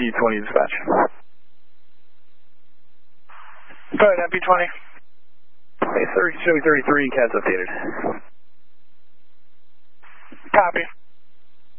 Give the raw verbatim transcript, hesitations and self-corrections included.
P twenty dispatch. Go ahead, M P twenty. Hey, thirty-two thirty-three, C A D's updated.